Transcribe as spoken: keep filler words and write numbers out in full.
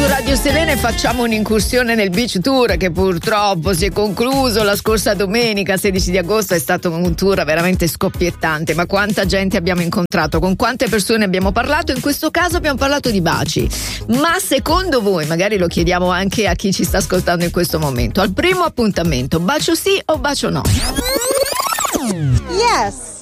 Radio Selene facciamo un'incursione nel Beach Tour che purtroppo si è concluso la scorsa domenica sedici di agosto. È stato un tour veramente scoppiettante, ma quanta gente abbiamo incontrato, con quante persone abbiamo parlato. In questo caso abbiamo parlato di baci, ma secondo voi, magari lo chiediamo anche a chi ci sta ascoltando in questo momento, al primo appuntamento bacio sì o bacio no? Yes.